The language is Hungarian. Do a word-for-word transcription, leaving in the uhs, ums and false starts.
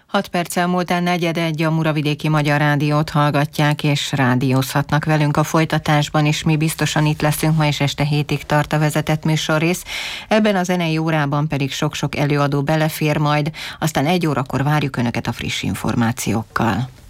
hat perccel múltán negyed egy, a Muravidéki Magyar Rádiót hallgatják, és rádiózhatnak velünk a folytatásban is. Mi biztosan itt leszünk, ma is este hétig tart a vezetett műsorrész. Ebben a zenei órában pedig sok-sok előadó belefér majd, aztán egy órakor várjuk Önöket a friss információkkal.